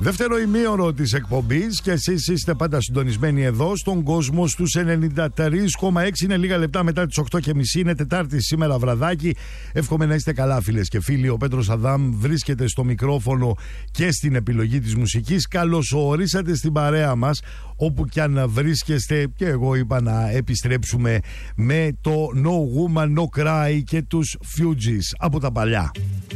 Δεύτερο ημίωρο της εκπομπής και εσείς είστε πάντα συντονισμένοι εδώ στον κόσμο στους 93,6. Είναι λίγα λεπτά μετά τις 8:30. Είναι Τετάρτη σήμερα βραδάκι. Εύχομαι να είστε καλά, φίλες και φίλοι. Ο Πέτρος Αδάμ βρίσκεται στο μικρόφωνο και στην επιλογή της μουσικής. Καλώς ορίσατε στην παρέα μας, όπου κι αν βρίσκεστε. Και εγώ είπα να επιστρέψουμε με το No Woman No Cry και τους Fugees από τα παλιά.